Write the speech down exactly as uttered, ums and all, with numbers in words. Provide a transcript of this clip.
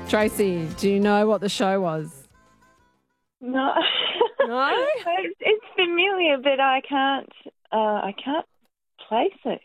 Tracy, do you know what the show was? No. No? it's, it's familiar, but I can't. Uh, I can't place it.